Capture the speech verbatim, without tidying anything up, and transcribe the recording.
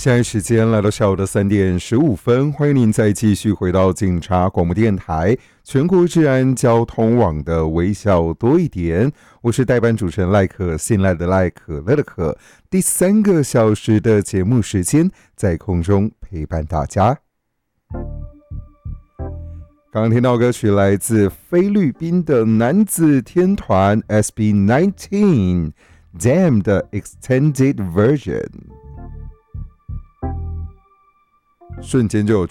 现在时间来到下午的三点十五分，欢迎您再继续回到警察广播电台全国治安交通网的微笑多一点，我是代班主持人赖可，信赖的赖，可乐的可，第三个小时的节目时间在空中陪伴大家。刚刚听到歌曲来自菲律宾的男子天团 S B 十九 Damn 的 Extended Version， 瞬间就有